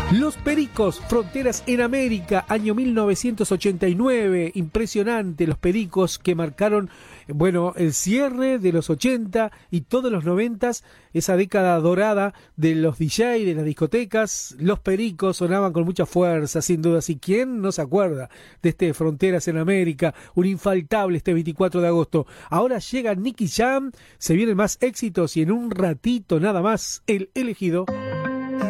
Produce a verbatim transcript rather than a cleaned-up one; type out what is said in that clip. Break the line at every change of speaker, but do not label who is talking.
Los Pericos, Fronteras en América, año mil novecientos ochenta y nueve, impresionante, los Pericos que marcaron, bueno, el cierre de los ochenta y todos los noventas, esa década dorada de los D J, de las discotecas. Los Pericos sonaban con mucha fuerza, sin duda, y quién no se acuerda de este Fronteras en América, un infaltable este veinticuatro de agosto. Ahora llega Nicky Jam, se vienen más éxitos y en un ratito nada más, el elegido.